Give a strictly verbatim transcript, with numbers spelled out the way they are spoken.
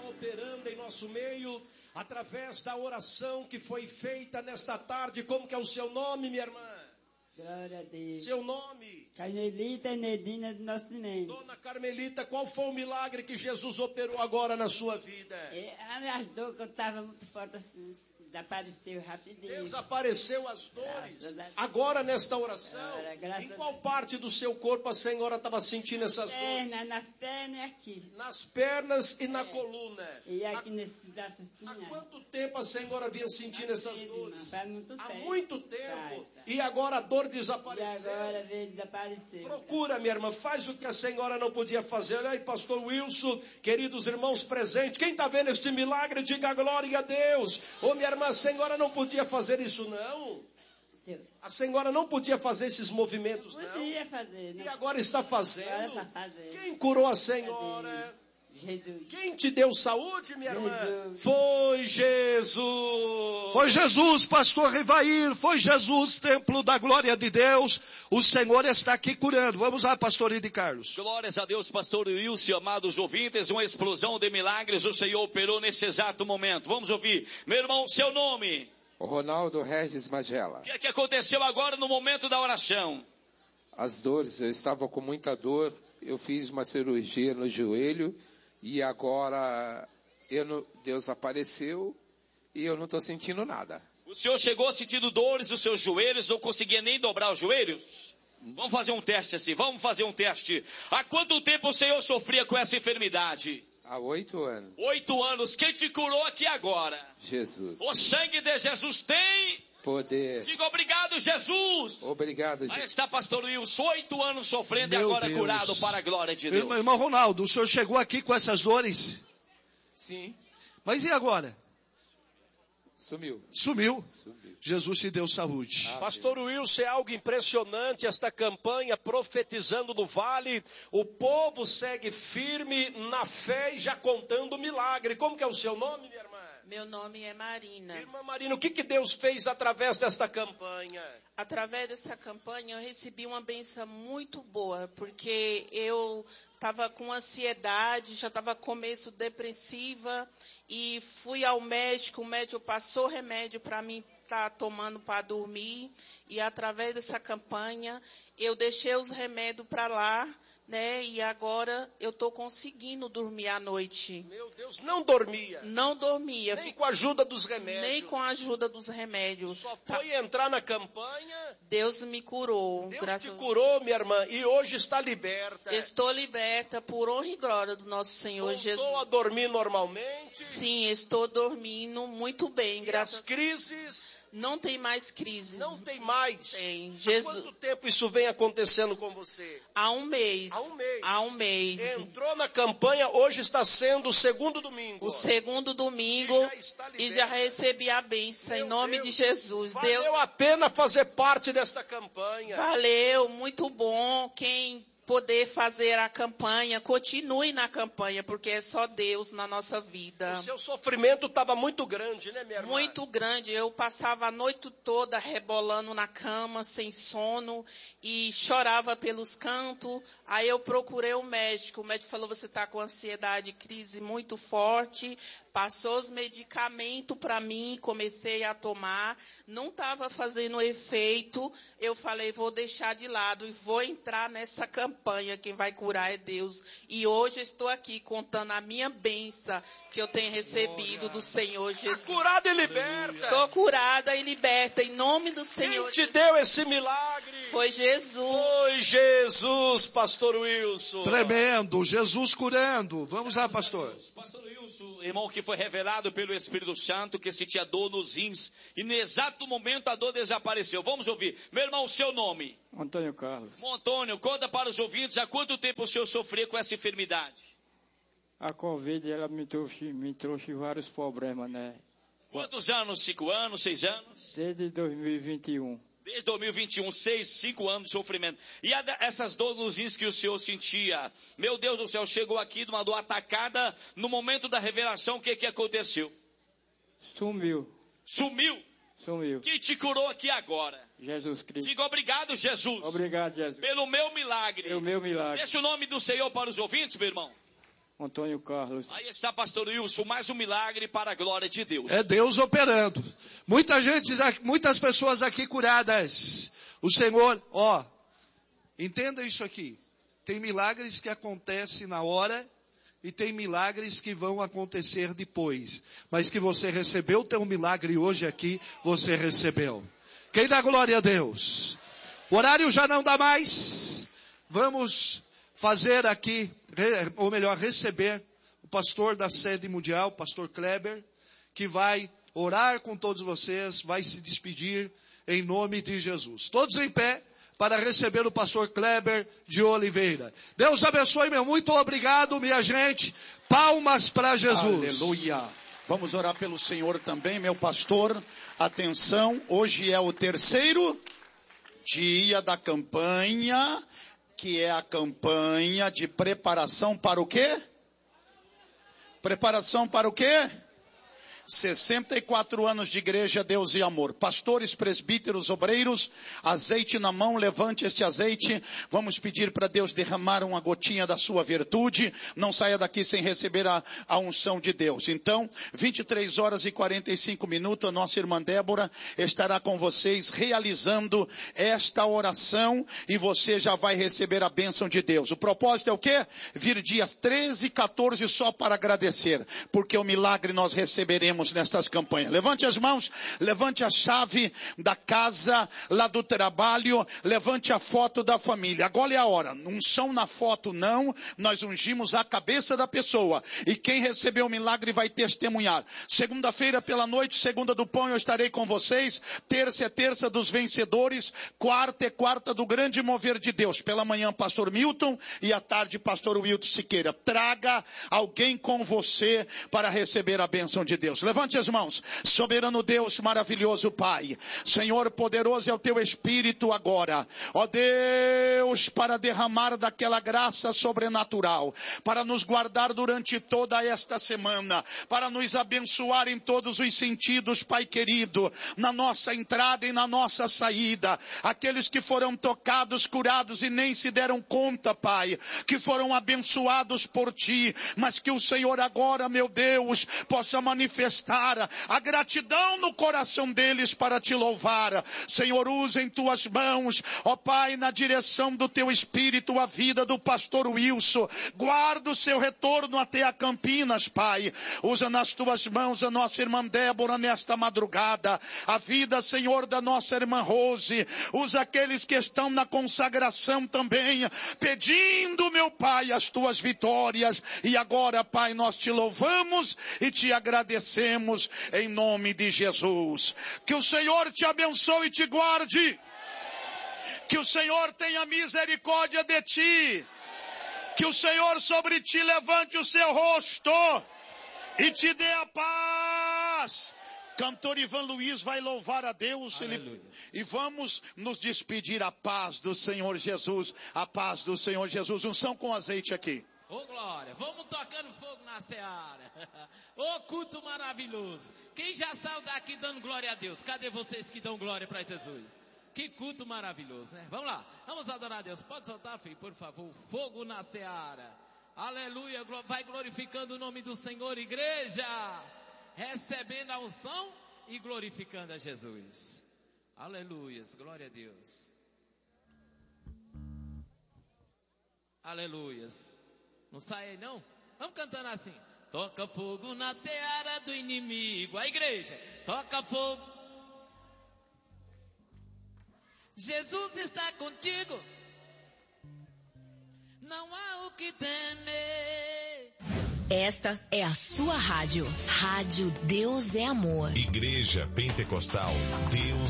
operando em nosso meio, através da oração que foi feita nesta tarde. Como que é o seu nome, minha irmã? Glória a Deus. Seu nome? Carmelita Enedina do Nascimento. Dona Carmelita, qual foi o milagre que Jesus operou agora na sua vida? É, as dores que eu estava muito forte assim, desapareceu rapidinho. Desapareceu as dores. Agora nesta oração, Agora, em qual parte do seu corpo a senhora estava sentindo essas dores? Perna, nas pernas e aqui. Nas pernas e na É. coluna. E aqui Há, nesse braço assim. há ó. quanto tempo a senhora vinha sentindo essas Sim, dores? irmã, faz muito Há tempo. muito tempo. Faz, faz. E agora a dor E desapareceu. agora veio desaparecer. Procura, minha irmã, faz o que a senhora não podia fazer. Olha aí, pastor Wilson, queridos irmãos presentes. Quem está vendo este milagre, diga glória a Deus. Ô, minha irmã, a senhora não podia fazer isso, não? Seu. A senhora não podia fazer esses movimentos, não? Podia fazer, E né? agora está fazendo. Agora está fazendo. Quem curou a senhora? Jesus. Quem te deu saúde, minha irmã? Jesus. Foi Jesus. Foi Jesus, pastor Rivair, foi Jesus, templo da glória de Deus. O Senhor está aqui curando. Vamos lá, pastor Idi Carlos. Glórias a Deus, pastor Wilson, amados ouvintes, uma explosão de milagres o Senhor operou nesse exato momento. Vamos ouvir. Meu irmão, seu nome? Ronaldo Regis Magela. O que é que aconteceu agora no momento da oração? As dores, eu estava com muita dor, eu fiz uma cirurgia no joelho e agora eu não, Deus apareceu e eu não estou sentindo nada. O senhor chegou sentindo dores nos seus joelhos, não conseguia nem dobrar os joelhos? Vamos fazer um teste assim, vamos fazer um teste. Há quanto tempo o senhor sofria com essa enfermidade? Há oito anos. Oito anos. Quem te curou aqui agora? Jesus. O sangue de Jesus tem... Poder. Diga obrigado, Jesus. Obrigado, Aí Jesus. está, pastor Wilson, oito anos sofrendo Meu e agora Deus. curado para a glória de Deus. Irmão, irmão Ronaldo, o senhor chegou aqui com essas dores? Sim. Mas e agora? Sumiu. Sumiu. Sumiu. Jesus te deu saúde. Ah. Pastor Wilson, é algo impressionante esta campanha profetizando no vale. O povo segue firme na fé e já contando milagre. Como que é o seu nome, minha irmã? Meu nome é Marina. Irmã Marina, o que, que Deus fez através desta campanha? Através dessa campanha eu recebi uma bênção muito boa, porque eu estava com ansiedade, já estava começo depressiva e fui ao médico, o médico passou remédio para mim estar tá tomando para dormir e através dessa campanha eu deixei os remédios para lá, né? E agora eu estou conseguindo dormir à noite. Meu Deus, não dormia. Não dormia. Nem com a ajuda dos remédios. Nem com a ajuda dos remédios. Só foi entrar na campanha. Deus me curou. Deus graças te curou, minha irmã, e hoje está liberta. Estou liberta por honra e glória do nosso Senhor Voltou Jesus. a dormir normalmente. Sim, estou dormindo muito bem, E graças as crises Não tem mais crise. não tem mais. Tem. Há Jesus, quanto tempo isso vem acontecendo com você? há um mês. Há um mês. Há um mês. Entrou na campanha, hoje está sendo o segundo domingo. O segundo domingo E já está e já liberta. recebi a bênção em Meu nome Deus, de Jesus. Valeu Deus, a pena fazer parte desta campanha. valeu, muito bom. Quem poder fazer a campanha, continue na campanha, porque é só Deus na nossa vida. O seu sofrimento estava muito grande, né, minha irmã? Muito grande. Eu passava a noite toda rebolando na cama, sem sono, e chorava pelos cantos. Aí eu procurei o médico. O médico falou, você está com ansiedade, crise muito forte. Passou os medicamentos para mim, comecei a tomar. Não estava fazendo efeito. Eu falei, vou deixar de lado e vou entrar nessa campanha. Quem vai curar é Deus. E hoje estou aqui contando a minha bênção que eu tenho recebido do Senhor Jesus. Curada e liberta. Estou curada e liberta em nome do Senhor. Quem te deu esse milagre? Foi Jesus. Foi Jesus, pastor Wilson. Tremendo, Jesus curando. Vamos lá, pastor. Pastor Wilson, irmão, que foi revelado pelo Espírito Santo que sentia dor nos rins e no exato momento a dor desapareceu. Vamos ouvir. Meu irmão, o seu nome? Antônio Carlos. Antônio, conta para os ouvintes há quanto tempo o senhor sofria com essa enfermidade? A Covid, ela me trouxe, me trouxe vários problemas, né? Quantos anos? Cinco anos? Seis anos? Desde dois mil e vinte e um. Desde dois mil e vinte e um, seis, cinco anos de sofrimento. E a, essas dores nos rins que o senhor sentia, meu Deus do céu, chegou aqui de uma dor atacada, no momento da revelação, o que que aconteceu? Sumiu. Sumiu? Sumiu. Quem te curou aqui agora? Jesus Cristo. Diga obrigado, Jesus. Obrigado, Jesus. Pelo meu milagre. Pelo meu milagre. Deixa o nome do Senhor para os ouvintes, meu irmão. Antônio Carlos. Aí está, pastor Wilson, mais um milagre para a glória de Deus. É Deus operando. Muita gente, muitas pessoas aqui curadas. O Senhor, ó, entenda isso aqui. Tem milagres que acontecem na hora e tem milagres que vão acontecer depois. Mas que você recebeu o teu milagre hoje aqui, você recebeu. Quem dá glória a Deus? O horário já não dá mais. Vamos fazer aqui, ou melhor, receber o pastor da sede mundial, o pastor Kleber, que vai orar com todos vocês, vai se despedir em nome de Jesus. Todos em pé para receber o pastor Kleber de Oliveira. Deus abençoe, meu. Muito obrigado, minha gente. Palmas para Jesus. Aleluia. Vamos orar pelo Senhor também, meu pastor. Atenção, hoje é o terceiro dia da campanha, que é a campanha de preparação para o quê? Preparação para o quê? sessenta e quatro anos de igreja, Deus e amor. Pastores, presbíteros, obreiros, azeite na mão, levante este azeite. Vamos pedir para Deus derramar uma gotinha da sua virtude. Não saia daqui sem receber a, a unção de Deus. Então, vinte e três horas e quarenta e cinco minutos, a nossa irmã Débora estará com vocês realizando esta oração e você já vai receber a bênção de Deus. O propósito é o quê? Vir dias treze e quatorze só para agradecer, porque o milagre nós receberemos nestas campanhas. Levante as mãos, levante a chave da casa, lá do trabalho, levante a foto da família. Agora é a hora. Unção na foto não, nós ungimos a cabeça da pessoa. E quem recebeu o milagre vai testemunhar. Segunda-feira pela noite, segunda do pão, eu estarei com vocês. Terça é terça dos vencedores. Quarta é quarta do grande mover de Deus. Pela manhã, pastor Milton, e à tarde, pastor Wilton Siqueira. Traga alguém com você para receber a bênção de Deus. Levante as mãos. Soberano Deus, maravilhoso Pai. Senhor, poderoso é o teu Espírito agora. Ó Deus, para derramar daquela graça sobrenatural. Para nos guardar durante toda esta semana. Para nos abençoar em todos os sentidos, Pai querido. Na nossa entrada e na nossa saída. Aqueles que foram tocados, curados e nem se deram conta, Pai. Que foram abençoados por Ti. Mas que o Senhor agora, meu Deus, possa manifestar a gratidão no coração deles para te louvar. Senhor, usa em tuas mãos, ó Pai, na direção do teu Espírito, a vida do pastor Wilson. Guarda o seu retorno até a Campinas, Pai. Usa nas tuas mãos a nossa irmã Débora nesta madrugada. A vida, Senhor, da nossa irmã Rose. Usa aqueles que estão na consagração também, pedindo, meu Pai, as tuas vitórias. E agora, Pai, nós te louvamos e te agradecemos. Em nome de Jesus. Que o Senhor te abençoe e te guarde. Que o Senhor tenha misericórdia de ti. Que o Senhor sobre ti levante o seu rosto e te dê a paz. Cantor Ivan Luiz vai louvar a Deus. Ele... E vamos nos despedir. A paz do Senhor Jesus. A paz do Senhor Jesus. Unção com azeite aqui. Ô oh, glória, vamos tocando fogo na seara. Ô oh, culto maravilhoso. Quem já saiu daqui dando glória a Deus? Cadê vocês que dão glória para Jesus? Que culto maravilhoso, né? Vamos lá, vamos adorar a Deus. Pode soltar, filho, por favor. Fogo na seara. Aleluia, vai glorificando o nome do Senhor, igreja. Recebendo a unção e glorificando a Jesus. Aleluia, glória a Deus. Aleluia. Não sai aí não? Vamos cantando assim. Toca fogo na seara do inimigo. A igreja. Toca fogo. Jesus está contigo. Não há o que temer. Esta é a sua rádio. Rádio Deus é Amor. Igreja Pentecostal Deus